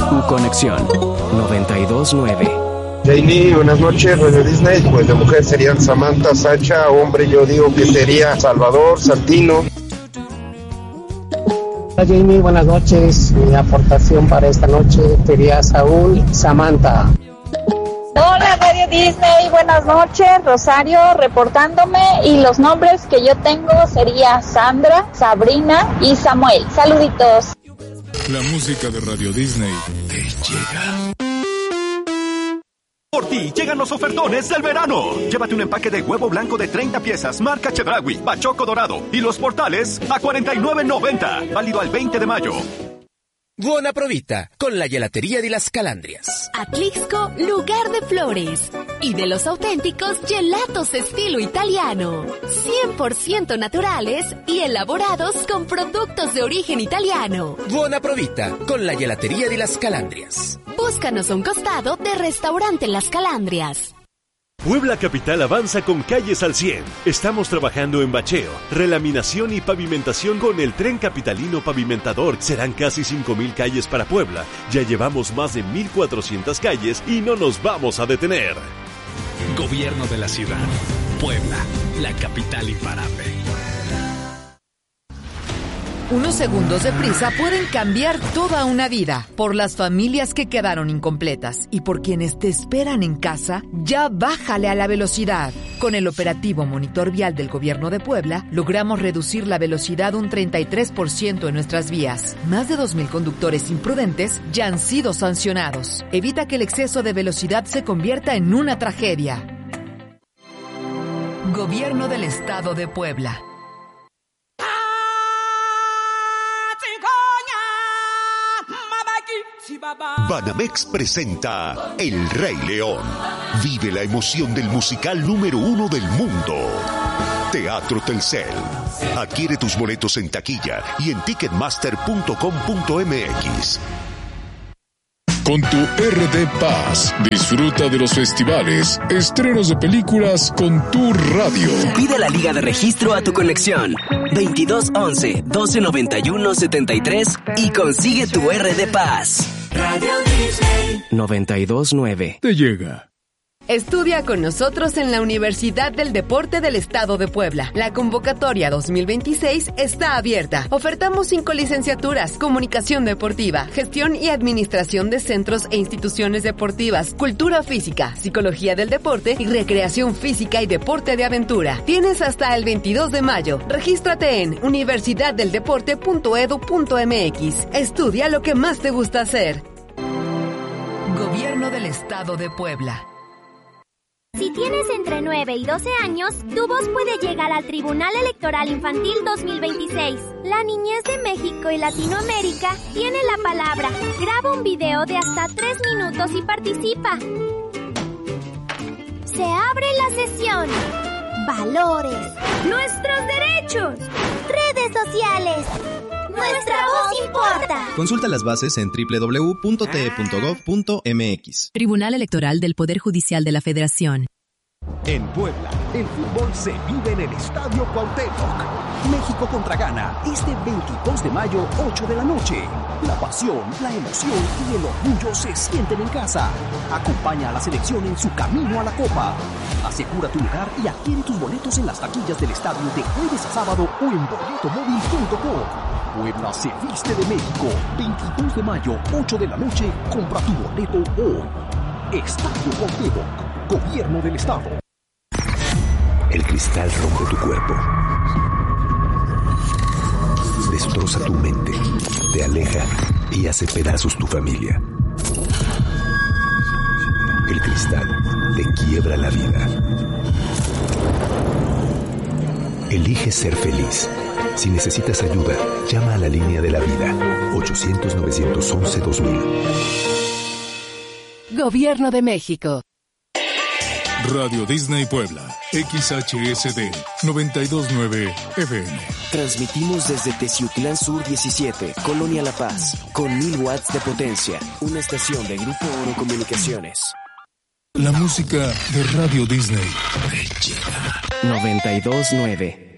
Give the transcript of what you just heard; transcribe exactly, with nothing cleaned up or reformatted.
Tu conexión noventa y dos nueve. Jamie, buenas noches, Radio Disney. Pues de mujer serían Samantha, Sacha. Hombre, yo digo que sería Salvador, Santino. Hola Jamie, buenas noches. Mi aportación para esta noche sería Saúl, Samantha. Hola Radio Disney, buenas noches. Rosario reportándome, y los nombres que yo tengo sería Sandra, Sabrina y Samuel. Saluditos. La música de Radio Disney te llega. Por ti llegan los ofertones del verano. Llévate un empaque de huevo blanco de treinta piezas, marca Chedraui, Bachoco Dorado y los portales a cuarenta y nueve noventa. Válido al veinte de mayo. Buona provita con la gelatería de las Calandrias. Atlixco, lugar de flores. Y de los auténticos gelatos estilo italiano. cien por ciento naturales y elaborados con productos de origen italiano. Buona provita con la gelatería de las Calandrias. Búscanos a un costado de Restaurante Las Calandrias. Puebla Capital avanza con calles al cien. Estamos trabajando en bacheo, relaminación y pavimentación con el Tren Capitalino Pavimentador. Serán casi cinco mil calles para Puebla. Ya llevamos más de mil cuatrocientas calles y no nos vamos a detener. Gobierno de la ciudad. Puebla, la capital imparable. Unos segundos de prisa pueden cambiar toda una vida. Por las familias que quedaron incompletas y por quienes te esperan en casa, ya bájale a la velocidad. Con el operativo Monitor Vial del Gobierno de Puebla, logramos reducir la velocidad un treinta y tres por ciento en nuestras vías. Más de dos mil conductores imprudentes ya han sido sancionados. Evita que el exceso de velocidad se convierta en una tragedia. Gobierno del Estado de Puebla. Banamex presenta El Rey León. Vive la emoción del musical número uno del mundo. Teatro Telcel. Adquiere tus boletos en taquilla y en ticketmaster punto com punto m x. Con tu R D Paz, disfruta de los festivales, estrenos de películas con tu radio. Pide la liga de registro a tu conexión veintidós once, doce noventa y uno, setenta y tres y consigue tu R D Paz. Radio Disney noventa y dos nueve. Te llega. Estudia con nosotros en la Universidad del Deporte del Estado de Puebla. La convocatoria dos mil veintiséis está abierta. Ofertamos cinco licenciaturas: Comunicación Deportiva, Gestión y Administración de Centros e Instituciones Deportivas, Cultura Física, Psicología del Deporte y Recreación Física y Deporte de Aventura. Tienes hasta el veintidós de mayo. Regístrate en universidad del deporte punto edu punto m x. Estudia lo que más te gusta hacer. Gobierno del Estado de Puebla. Si tienes entre nueve y doce años, tu voz puede llegar al Tribunal Electoral Infantil dos mil veintiséis. La niñez de México y Latinoamérica tiene la palabra. Graba un video de hasta tres minutos y participa. Se abre la sesión. Valores. Nuestros derechos. Redes sociales. Nuestra voz importa. Consulta las bases en doble u doble u doble u punto t e punto gov punto m x. Tribunal Electoral del Poder Judicial de la Federación. En Puebla, el fútbol se vive en el Estadio Cuauhtémoc. México contra Ghana, este veintidós de mayo, ocho de la noche. La pasión, la emoción y el orgullo se sienten en casa. Acompaña a la selección en su camino a la Copa. Asegura tu lugar y adquiere tus boletos en las taquillas del estadio de jueves a sábado o en boleto móvil punto com. Puebla se viste de México. veintidós de mayo, ocho de la noche. Compra tu boleto hoy. Estadio Cuauhtémoc, Gobierno del Estado. El cristal rompe tu cuerpo. Destroza tu mente. Te aleja y hace pedazos tu familia. El cristal te quiebra la vida. Elige ser feliz. Si necesitas ayuda, llama a la línea de la vida. ochocientos, novecientos once, dos mil. Gobierno de México. Radio Disney Puebla, X H S D noventa y dos nueve F M. Transmitimos desde Teciutlán Sur diecisiete, Colonia La Paz, con mil watts de potencia. Una estación de Grupo Oro Comunicaciones. La música de Radio Disney noventa y dos nueve.